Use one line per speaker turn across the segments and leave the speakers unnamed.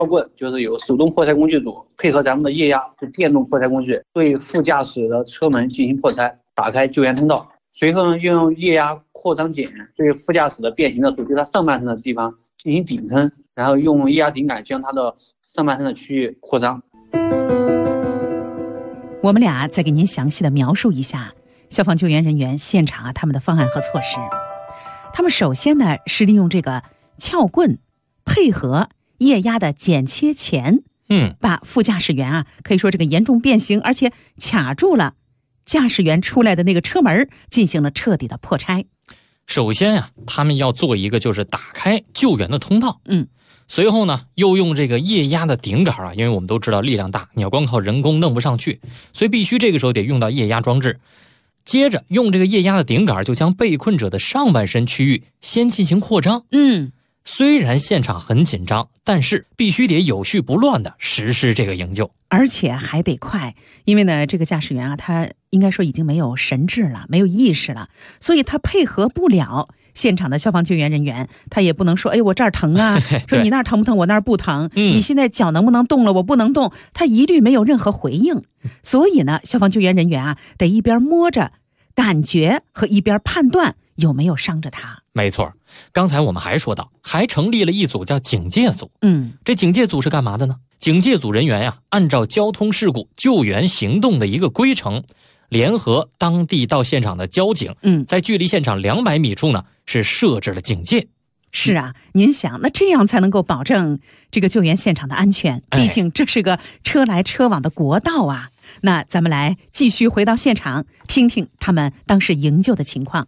撬棍，就是有手动破拆工具组配合咱们的液压，就电动破拆工具，对副驾驶的车门进行破拆，打开救援通道。随后呢，又用液压扩张锏对副驾驶的变形的时候，对它上半身的地方进行顶撑，然后用液压顶杆将它的上半身的区域扩张。
我们俩再给您详细的描述一下消防救援人员现场他们的方案和措施。他们首先呢是利用这个撬棍配合液压的剪切钳，把副驾驶员可以说这个严重变形而且卡住了驾驶员出来的那个车门进行了彻底的破拆。
首先他们要做一个就是打开救援的通道。随后呢，又用这个液压的顶杆因为我们都知道力量大，你要光靠人工弄不上去，所以必须这个时候得用到液压装置。接着用这个液压的顶杆就将被困者的上半身区域先进行扩张。虽然现场很紧张，但是必须得有序不乱的实施这个营救，
而且还得快，因为呢这个驾驶员他应该说已经没有神智了，没有意识了，所以他配合不了现场的消防救援人员，他也不能说我这儿疼说你那儿疼不疼，我那儿不疼，你现在脚能不能动了，我不能动，他一律没有任何回应。所以呢消防救援人员得一边摸着感觉和一边判断有没有伤着他。
没错，刚才我们还说到，还成立了一组叫警戒组。这警戒组是干嘛的呢？警戒组人员按照交通事故救援行动的一个规程，联合当地到现场的交警，在距离现场200米处呢是设置了警戒。
是您想，那这样才能够保证这个救援现场的安全，毕竟这是个车来车往的国道那咱们来继续回到现场，听听他们当时营救的情况。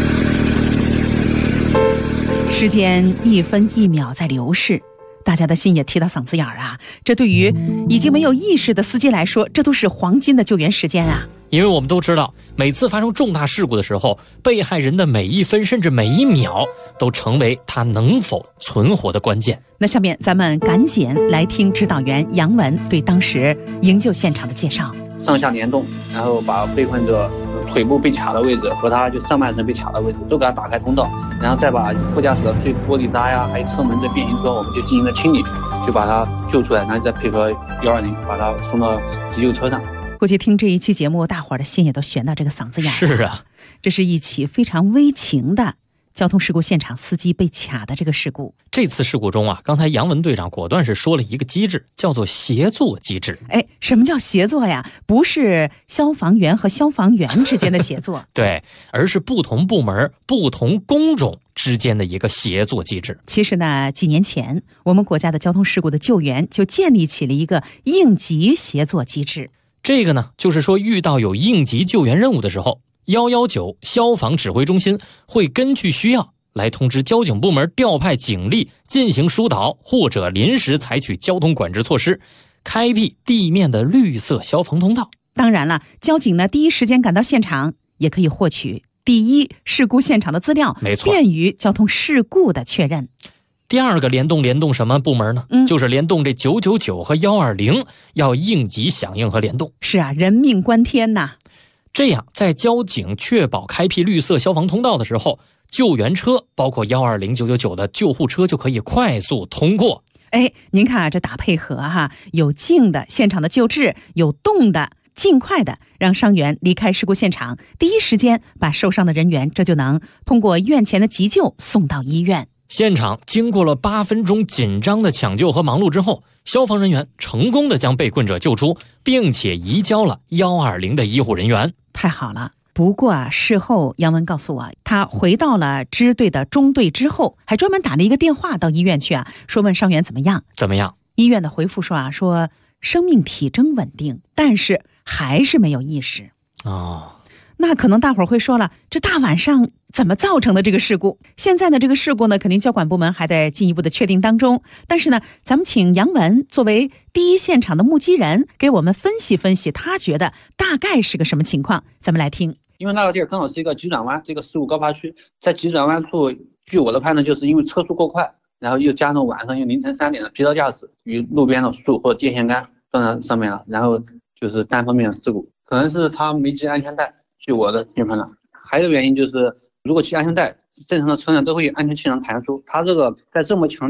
时间1分1秒在流逝，大家的心也提到嗓子眼这对于已经没有意识的司机来说，这都是黄金的救援时间
因为我们都知道，每次发生重大事故的时候，被害人的每一分甚至每一秒都成为他能否存活的关键。
那下面咱们赶紧来听指导员杨文对当时营救现场的介绍。
上下联动，然后把被困者腿部被卡的位置和他就上半身被卡的位置都给他打开通道，然后再把副驾驶的碎玻璃渣还有车门的变形车我们就进行了清理，就把他救出来，然后再配合120把他送到急救车上。
估计听这一期节目大伙儿的心也都悬到这个嗓子眼。
是
这是一起非常危情的交通事故现场司机被卡的这个事故。
这次事故中刚才杨文队长果断是说了一个机制，叫做协作机制。
什么叫协作不是消防员和消防员之间的协作
对，而是不同部门不同工种之间的一个协作机制。
其实呢，几年前我们国家的交通事故的救援就建立起了一个应急协作机制。
这个呢，就是说遇到有应急救援任务的时候，119消防指挥中心会根据需要来通知交警部门调派警力进行疏导，或者临时采取交通管制措施，开辟地面的绿色消防通道。
当然了，交警呢第一时间赶到现场，也可以获取第一事故现场的资料，
没错，
便于交通事故的确认。
第二个联动什么部门呢？就是联动这999和120，要应急响应和联动。
是人命关天
这样在交警确保开辟绿色消防通道的时候，救援车包括120、999的救护车就可以快速通过。
您看这打配合有静的现场的救治，有动的尽快的让伤员离开事故现场，第一时间把受伤的人员这就能通过院前的急救送到医院。
现场经过了8分钟紧张的抢救和忙碌之后，消防人员成功的将被困者救出，并且移交了120的医护人员。
太好了。不过事后杨文告诉我，他回到了支队的中队之后，还专门打了一个电话到医院去说问伤员怎么样。医院的回复说生命体征稳定，但是还是没有意识。那可能大伙儿会说了，这大晚上怎么造成的这个事故？现在呢，这个事故呢，肯定交管部门还在进一步的确定当中。但是呢，咱们请杨文作为第一现场的目击人，给我们分析分析，他觉得大概是个什么情况？咱们来听。
因为那个地儿刚好是一个急转弯，这个事故高发区，在急转弯处，据我的判断，就是因为车速过快，然后又加上晚上又凌晨3点的疲劳驾驶，与路边的树或电线杆撞在上面了，然后就是单方面的事故，可能是他没系安全带。据我的评判了，还有一个原因就是，如果系安全带，正常的车辆都会有安全气囊弹出，它这个在这么强烈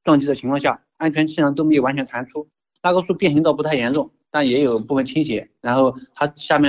撞击的情况下，安全气囊都没有完全弹出，拉钩处变形倒不太严重，但也有部分倾斜，然后它下面